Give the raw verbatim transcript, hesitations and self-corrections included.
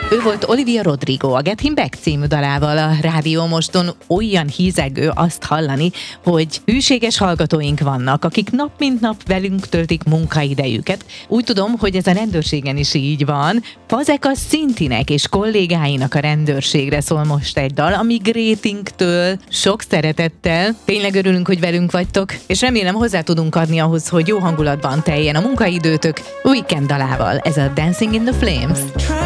Ő volt Olivia Rodrigo, a Get Him Back című dalával a Rádió Moston. Olyan hízegő azt hallani, hogy hűséges hallgatóink vannak, akik nap mint nap velünk töltik munkaidejüket. Úgy tudom, hogy ez a rendőrségen is így van. Fazekas Szintinek és kollégáinak a rendőrségre szól most egy dal, ami Grétinktől sok szeretettel. Tényleg örülünk, hogy velünk vagytok, és remélem hozzá tudunk adni ahhoz, hogy jó hangulatban teljen a munkaidőtök. Weekend dalával, ez a Dancing in the Flames.